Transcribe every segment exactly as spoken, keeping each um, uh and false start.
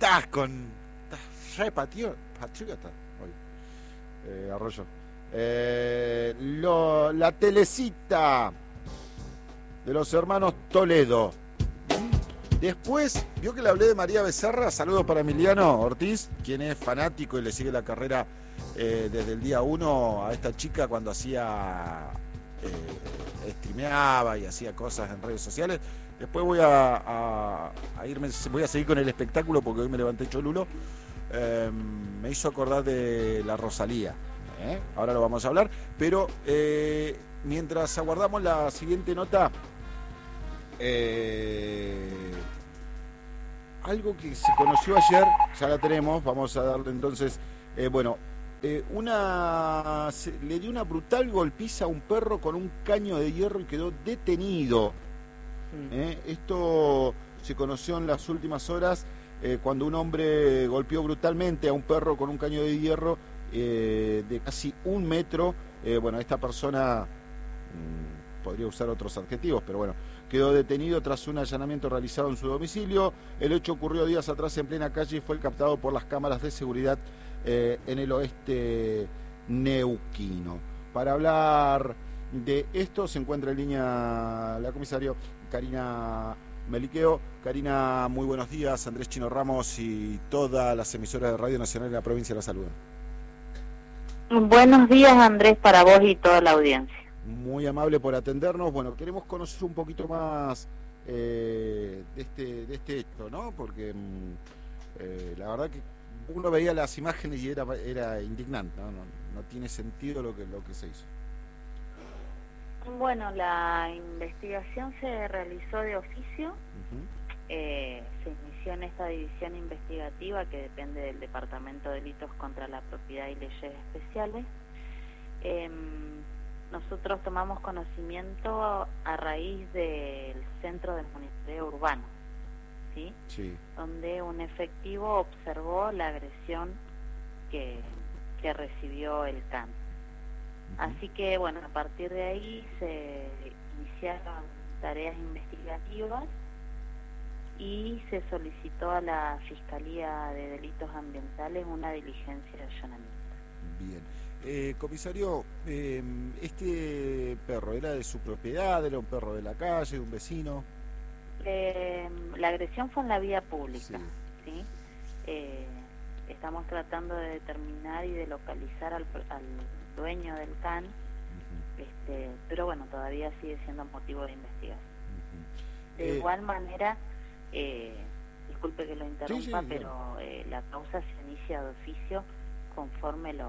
estás con... Estás re patio, patriota hoy, eh, Arroyo. Eh, lo, la telecita de los hermanos Toledo. Después, vio que le hablé de María Becerra. Saludos para Emiliano Ortiz, quien es fanático y le sigue la carrera eh, desde el día uno a esta chica cuando hacía, eh, streameaba y hacía cosas en redes sociales. Después voy a, a, a irme, voy a seguir con el espectáculo porque hoy me levanté cholulo. Eh, me hizo acordar de la Rosalía. ¿eh? Ahora lo vamos a hablar. Pero eh, mientras aguardamos la siguiente nota, eh, algo que se conoció ayer, ya la tenemos, vamos a darle entonces, eh, bueno, eh, una se, le dio una brutal golpiza a un perro con un caño de hierro y quedó detenido. Eh, esto se conoció en las últimas horas eh, cuando un hombre golpeó brutalmente a un perro con un caño de hierro eh, de casi un metro. Eh, bueno, esta persona mmm, podría usar otros adjetivos, pero bueno, quedó detenido tras un allanamiento realizado en su domicilio. El hecho ocurrió días atrás en plena calle y fue captado por las cámaras de seguridad eh, en el oeste neuquino. Para hablar de esto se encuentra en línea la comisaria Karina Meliqueo. Karina, muy buenos días. Andrés Chino Ramos y todas las emisoras de Radio Nacional de la provincia la saludan. Buenos días, Andrés, para vos y toda la audiencia. Muy amable por atendernos. Bueno, queremos conocer un poquito más eh, de este de este hecho, ¿no? Porque eh, la verdad que uno veía las imágenes y era era indignante, ¿no? No, no tiene sentido lo que lo que se hizo. Bueno, la investigación se realizó de oficio. Uh-huh. eh, se inició en esta división investigativa que depende del Departamento de Delitos contra la Propiedad y Leyes Especiales. Eh, nosotros tomamos conocimiento a raíz del centro del monitoreo urbano, ¿sí? Sí. Donde un efectivo observó la agresión que, que recibió el can. Así que, bueno, a partir de ahí se iniciaron tareas investigativas y se solicitó a la Fiscalía de Delitos Ambientales una diligencia de allanamiento. Bien. Eh, comisario, eh, ¿este perro era de su propiedad, era un perro de la calle, de un vecino? Eh, la agresión fue en la vía pública, sí. ¿sí? Eh, estamos tratando de determinar y de localizar al, al dueño del can, uh-huh. este, pero bueno, todavía sigue siendo motivo de investigación. Uh-huh. De eh, igual manera, eh, disculpe que lo interrumpa, sí, sí, pero eh, la causa se inicia de oficio conforme lo,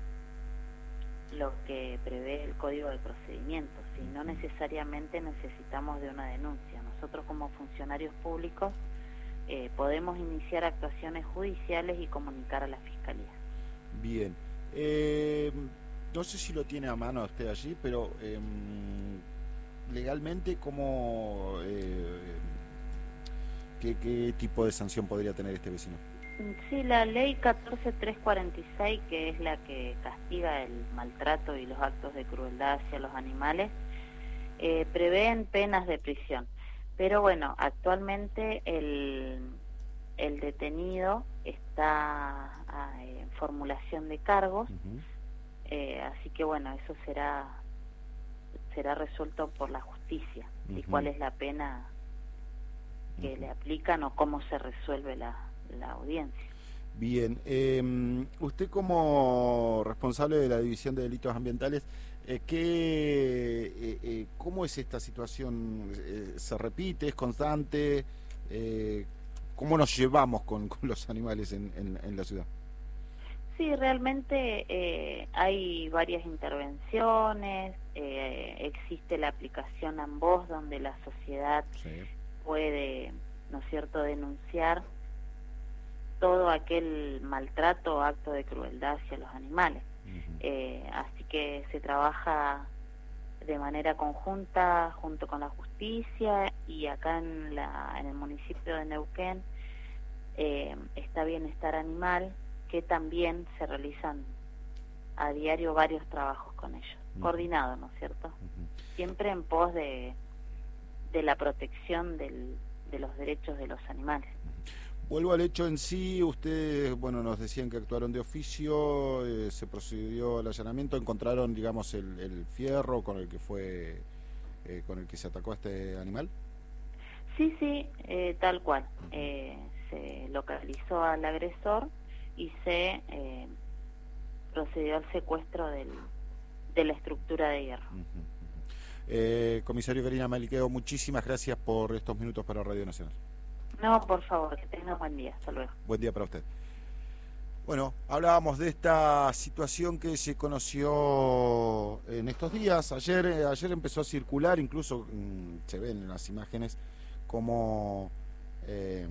lo que prevé el Código de Procedimientos, ¿sí? No necesariamente necesitamos de una denuncia. Nosotros como funcionarios públicos eh, podemos iniciar actuaciones judiciales y comunicar a la Fiscalía. Bien. Eh, no sé si lo tiene a mano usted allí, pero eh, legalmente, ¿cómo, eh, qué, qué tipo de sanción podría tener este vecino? Sí, la ley catorce mil trescientos cuarenta y seis, que es la que castiga el maltrato y los actos de crueldad hacia los animales, eh, prevén penas de prisión. Pero bueno, actualmente el, el detenido está en formulación de cargos. Uh-huh. Eh, así que bueno, eso será será resuelto por la justicia. Uh-huh. Y cuál es la pena que uh-huh. le aplican o cómo se resuelve la, la audiencia. Bien, eh, usted como responsable de la División de Delitos Ambientales, eh, ¿qué, eh, eh, ¿cómo es esta situación? Eh, ¿Se repite? ¿Es constante? Eh, ¿Cómo nos llevamos con, con los animales en, en, en la ciudad? Sí, realmente eh, hay varias intervenciones, eh, existe la aplicación AMBOS donde la sociedad sí. puede, ¿no es cierto?, denunciar todo aquel maltrato o acto de crueldad hacia los animales. Uh-huh. eh, así que se trabaja de manera conjunta junto con la justicia, y acá en, la, en el municipio de Neuquén eh, está Bienestar Animal, que también se realizan a diario varios trabajos con ellos, uh-huh. coordinados, ¿no es cierto? Uh-huh. Siempre en pos de, de la protección del, de los derechos de los animales. vuelvo al hecho en sí. Ustedes, bueno, nos decían que actuaron de oficio, eh, se procedió al allanamiento, encontraron, digamos, el, el fierro con el que fue, eh, con el que se atacó a este animal. Sí, sí, eh, tal cual. Eh, se localizó al agresor y se eh, procedió al secuestro del, de la estructura de hierro. Uh-huh, uh-huh. eh, Comisario Karina Maliqueo, muchísimas gracias por estos minutos para Radio Nacional. No, por favor, que tenga un buen día. Hasta luego. Buen día para usted. Bueno, hablábamos de esta situación que se conoció en estos días. Ayer, eh, ayer empezó a circular, incluso mmm, se ven en las imágenes, como eh,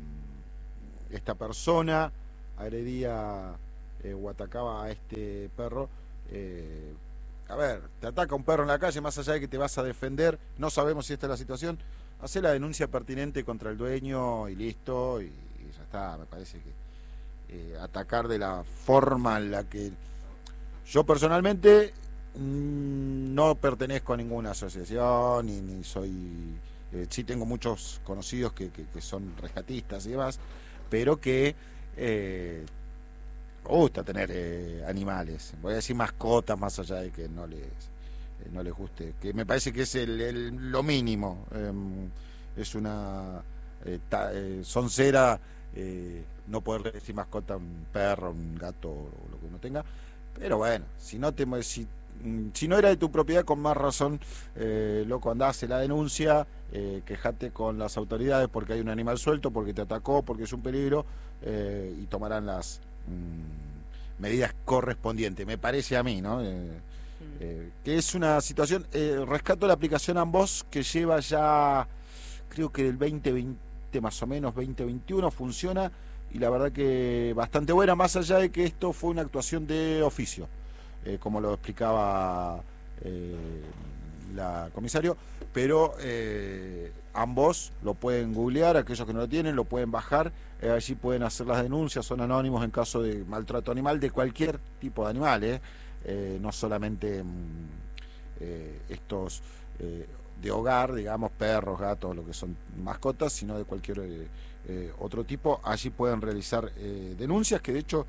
esta persona agredía eh, o atacaba a este perro. Eh, a ver, te ataca un perro en la calle, más allá de que te vas a defender, no sabemos si esta es la situación. Hacer la denuncia pertinente contra el dueño y listo, y, y ya está. Me parece que eh, atacar de la forma en la que yo personalmente mmm, no pertenezco a ninguna asociación, ni, ni soy, eh, sí tengo muchos conocidos que, que, que son rescatistas y demás, pero que eh, me gusta tener eh, animales, voy a decir mascotas, más allá de que no les no les guste, que me parece que es el, el, lo mínimo. Eh, es una eh, ta, eh, soncera eh, no poder decir mascota a un perro, un gato o lo que uno tenga, pero bueno, si no te si, si no era de tu propiedad, con más razón, eh, loco, andá, hace la denuncia, eh, quejate con las autoridades porque hay un animal suelto, porque te atacó, porque es un peligro, eh, y tomarán las mm, medidas correspondientes, me parece a mí, ¿no? Eh, Eh, que es una situación, eh, rescato la aplicación Ambos, que lleva ya, creo que del veinte veinte más o menos, veinte veintiuno, funciona, y la verdad que bastante buena, más allá de que esto fue una actuación de oficio, eh, como lo explicaba eh, la comisario, pero eh, Ambos lo pueden googlear, aquellos que no lo tienen, lo pueden bajar, eh, allí pueden hacer las denuncias, son anónimos en caso de maltrato animal, de cualquier tipo de animal, eh. Eh, no solamente eh, estos eh, de hogar, digamos, perros, gatos, lo que son mascotas, sino de cualquier eh, eh, otro tipo. Allí pueden realizar eh, denuncias, que de hecho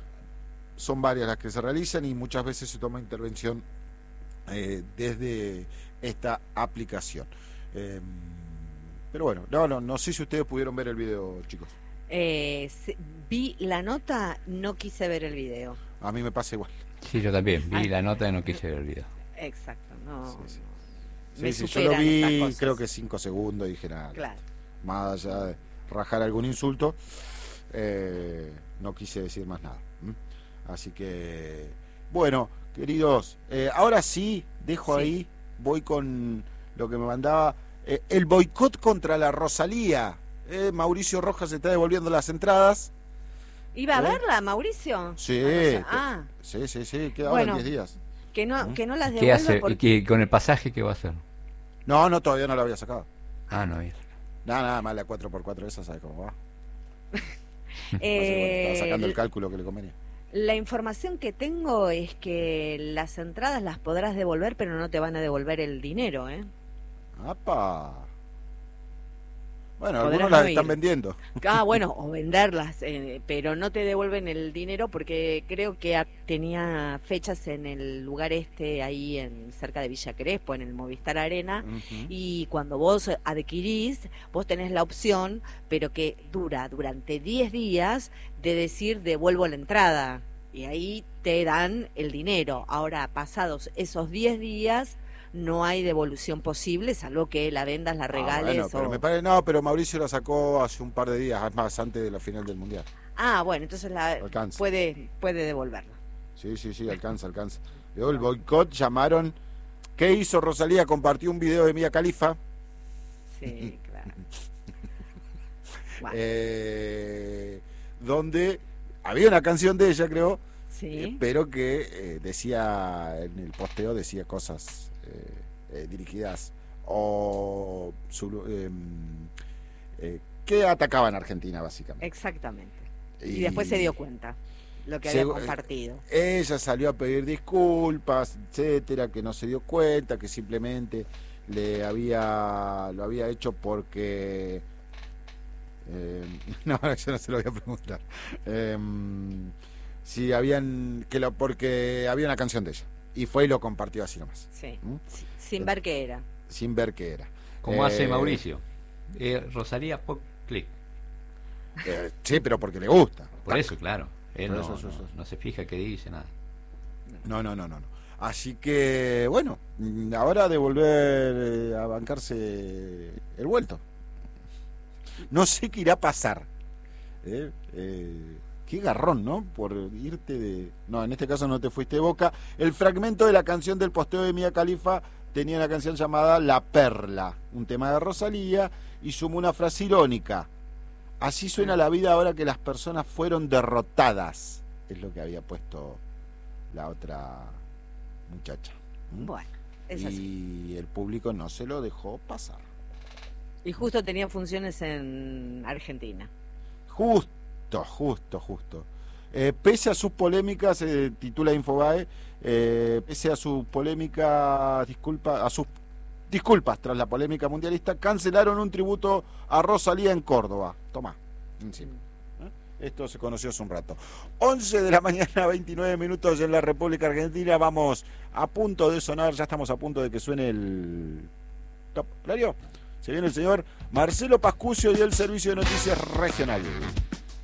son varias las que se realizan y muchas veces se toma intervención eh, desde esta aplicación. Eh, pero bueno, no, no, no sé si ustedes pudieron ver el video, chicos. Eh, vi la nota, no quise ver el video. A mí me pasa igual. Sí, yo también vi Ay, la nota y no quise ver el video. Exacto, no. Sí, sí. Me sí, sí, yo lo vi, esas cosas. creo que cinco segundos, y dije nada. Claro. Más allá de rajar algún insulto, eh, no quise decir más nada. ¿Mm? Así que, bueno, queridos, eh, ahora sí, dejo Sí. ahí, voy con lo que me mandaba, eh, el boicot contra la Rosalía. Eh, Mauricio Rojas está devolviendo las entradas. ¿Iba a ¿Eh? verla, Mauricio? Sí, Ah, no sé. que- Ah, sí, sí, sí, queda Bueno. ahora en diez días. que no, ¿Mm? que no las ¿Qué devuelva hace? porque... ¿Y qué- con el pasaje qué va a hacer? No, no, todavía no lo había sacado. Ah, no, bien. Nada, nada más la cuatro por cuatro esa, ¿sabe cómo va? Eh, Estaba sacando el cálculo que le convenía. La información que tengo es que las entradas las podrás devolver, pero no te van a devolver el dinero, ¿eh? ¡Apa! Bueno, Podrás algunos las no están ir. vendiendo. Ah, bueno, o venderlas, eh, pero no te devuelven el dinero porque creo que a- tenía fechas en el lugar este, ahí en cerca de Villa Crespo, en el Movistar Arena, Ujú. y cuando vos adquirís, vos tenés la opción, pero que dura durante diez días, de decir devuelvo la entrada, y ahí te dan el dinero. Ahora, pasados esos diez días, no hay devolución posible, salvo que la vendas, la Ah, regales bueno, pero o... me parece, no, pero Mauricio la sacó hace un par de días, es más, antes de la final del Mundial. Ah, bueno, entonces la Alcanza. puede puede devolverla. Sí, sí, sí, alcanza, alcanza. Luego el boicot llamaron. ¿Qué hizo Rosalía? Compartió un video de Mia Khalifa. Sí, claro. Bueno, eh, donde había una canción de ella, creo, sí. eh, pero que eh, decía, en el posteo decía cosas eh, eh, dirigidas o su- eh, eh, que atacaban a Argentina, básicamente. Exactamente. Y, después se dio cuenta lo que Se- había compartido. Ella salió a pedir disculpas, etcétera, que no se dio cuenta, que simplemente le había lo había hecho porque Eh, no, yo no se lo voy a preguntar. Eh, si habían, que lo, porque había una canción de ella. Y fue y lo compartió así nomás. Sí. ¿Mm? Sin ver qué era. Sin ver qué era. Como Eh, hace Mauricio. Eh, Rosalía Pop Click. Eh, sí, pero porque le gusta. Por Tac. eso, claro. Él Por no, eso, eso, no- eso. no se fija qué dice, nada. No, no, no, no, no. Así que, bueno, mm, ahora de volver eh, a bancarse el vuelto. No sé qué irá a pasar. ¿eh? Eh, qué garrón, ¿no? Por irte de... No, en este caso no te fuiste de Boca. El fragmento de la canción del posteo de Mia Khalifa tenía una canción llamada La Perla, un tema de Rosalía, y sumó una frase irónica. Así suena la vida ahora que las personas fueron derrotadas. Es lo que había puesto la otra muchacha. ¿Mm? Bueno, es y así. el público no se lo dejó pasar. Y justo tenía funciones en Argentina. Justo, justo, justo. Eh, pese a sus polémicas, eh, titula Infobae, eh, pese a su polémica, disculpa, a sus disculpas tras la polémica mundialista, cancelaron un tributo a Rosalía en Córdoba. Tomá, encima. ¿Eh? Esto se conoció hace un rato. once de la mañana, veintinueve minutos en la República Argentina. Vamos a punto de sonar, ya estamos a punto de que suene el top horario. Se viene el señor Marcelo Pascucio y el Servicio de Noticias Regional.